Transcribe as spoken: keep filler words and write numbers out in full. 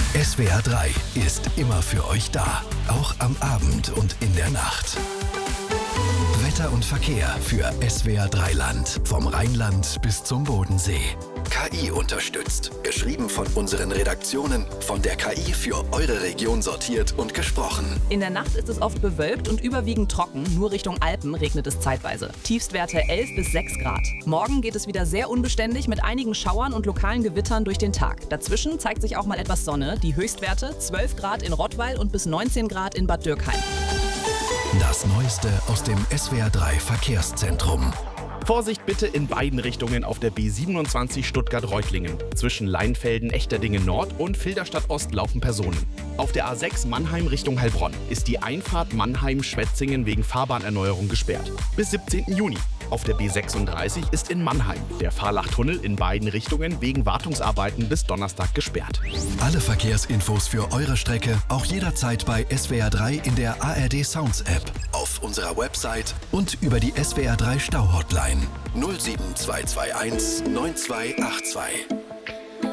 S W R drei ist immer für euch da, auch am Abend und in der Nacht. Wetter und Verkehr für S W R drei Land, vom Rheinland bis zum Bodensee. K I unterstützt, geschrieben von unseren Redaktionen, von der K I für eure Region sortiert und gesprochen. In der Nacht ist es oft bewölkt und überwiegend trocken, nur Richtung Alpen regnet es zeitweise. Tiefstwerte elf bis sechs Grad. Morgen geht es wieder sehr unbeständig mit einigen Schauern und lokalen Gewittern durch den Tag. Dazwischen zeigt sich auch mal etwas Sonne, die Höchstwerte zwölf Grad in Rottweil und bis neunzehn Grad in Bad Dürkheim. Das Neueste aus dem S W R drei Verkehrszentrum. Vorsicht bitte in beiden Richtungen auf der B siebenundzwanzig Stuttgart-Reutlingen. Zwischen Leinfelden, Echterdingen Nord und Filderstadt Ost laufen Personen. Auf der A sechs Mannheim Richtung Heilbronn ist die Einfahrt Mannheim-Schwetzingen wegen Fahrbahnerneuerung gesperrt. Bis siebzehnten Juni. Auf der B sechsunddreißig ist in Mannheim der Fahrlachtunnel in beiden Richtungen wegen Wartungsarbeiten bis Donnerstag gesperrt. Alle Verkehrsinfos für eure Strecke auch jederzeit bei S W R drei in der A R D Sounds App, auf unserer Website und über die S W R drei Stau-Hotline null sieben zwei zwei eins neun zwei acht zwei.